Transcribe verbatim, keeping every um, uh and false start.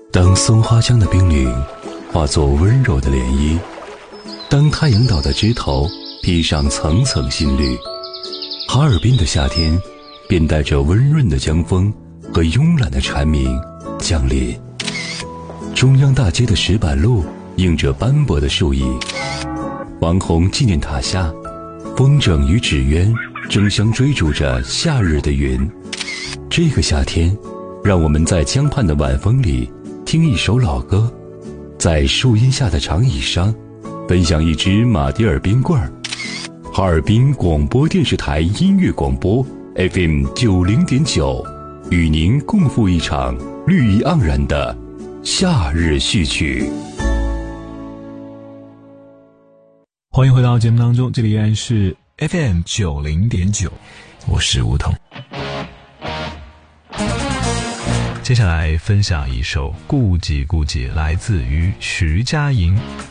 当松花江的冰凌化作温柔的涟漪，当太阳岛的枝头披上层层新绿，哈尔滨的夏天便带着温润的江风和慵懒的蝉鸣降临。中央大街的石板路映着斑驳的树影，王洪纪念塔下，风筝与纸鸢争相追逐着夏日的云。这个夏天，让我们在江畔的晚风里听一首老歌，在树荫下的长椅上分享一支马迭尔冰棍儿。哈尔滨广播电视台音乐广播 F M 九零点九，与您共赴一场绿意盎然的夏日序曲。 欢迎回到节目当中，这里依然是 F M 九零点九，我是吴桐。接下来分享一首《顾己顾己》，来自于徐佳莹。